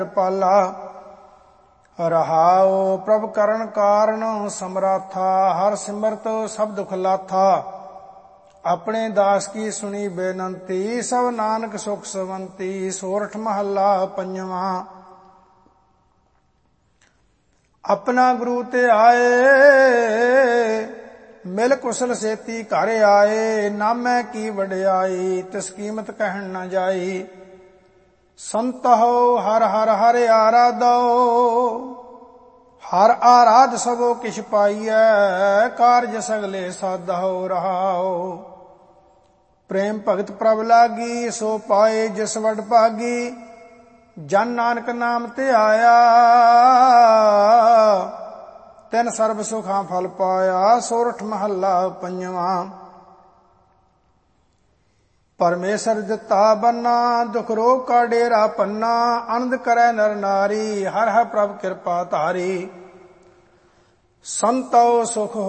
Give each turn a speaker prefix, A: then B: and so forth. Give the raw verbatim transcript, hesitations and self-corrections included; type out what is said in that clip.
A: ਪਾਲਾ ਰਹਾਉ। ਪ੍ਰਭ ਕਰਨ ਕਾਰਨ ਸਮਰਾਥਾ, ਹਰ ਸਿਮਰਤ ਸਭ ਦੁਖ ਲਾਥਾ। ਆਪਣੇ ਦਾਸ ਕੀ ਸੁਣੀ ਬੇਨੰਤੀ, ਸਭ ਨਾਨਕ ਸੁਖ ਸਵੰਤੀ। ਸੋਰਠ ਮਹੱਲਾ ਪੰਜਵਾਂ। ਆਪਣਾ ਗੁਰੂ ਤੇ ਆਏ, ਮਿਲ ਕੁਸਲ ਸੇਤੀ ਘਰ ਆਏ। ਨਾਮੈ ਕੀ ਵਡਿਆਈ, ਤਿਸ ਕੀਮਤ ਕਹਿਣ ਨਾ ਜਾਈ। ਸੰਤਹੁ ਹਰ ਹਰ ਹਰ ਆਰਾਧੋ, ਹਰ ਆਰਾਧ ਸਭੋ ਕਿਛ ਪਾਈਐ। ਕਾਰਜ ਸਗਲੇ ਸਾਧਹੁ ਰਹਾਉ। ਪ੍ਰੇਮ ਭਗਤ ਪ੍ਰਭ ਲਾਗੀ, ਸੋ ਪਾਏ ਜਿਸ ਵਡ ਭਾਗੀ। ਜਨ ਨਾਨਕ ਨਾਮ ਤੇ ਆਇਆ, ਤਿਨ ਸਰਬ ਸੁਖਾਂ ਫਲ ਪਾਇਆ। ਸੋਰਠ ਮਹੱਲਾ ਪੰਜਵਾਂ। ਪਰਮੇਸ਼ਰ ਦਿੱਤਾ ਬੰਨਾ, ਦੁਖ ਰੋਗ ਕਾ ਡੇਰਾ ਪੰਨਾ। ਆਨੰਦ ਕਰੈ ਨਰ ਨਾਰੀ, ਹਰ ਹਰ ਪ੍ਰਭ ਕਿਰਪਾ ਧਾਰੀ। ਸੰਤੋ ਸੁਖ